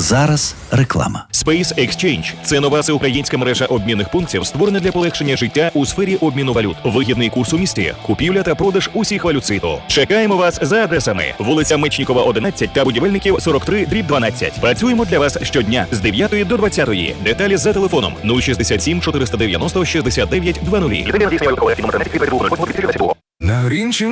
Зараз реклама. Space Exchange – це нова всеукраїнська мережа обмінних пунктів, створена для полегшення життя у сфері обміну валют. Вигідний курс у місті, купівля та продаж усіх валют світу. Чекаємо вас за адресами: вулиця Мечнікова, 11 та Будівельників, 43/12. Працюємо для вас щодня з 9 до 20. Деталі за телефоном 067 490 69 00. На Грінченка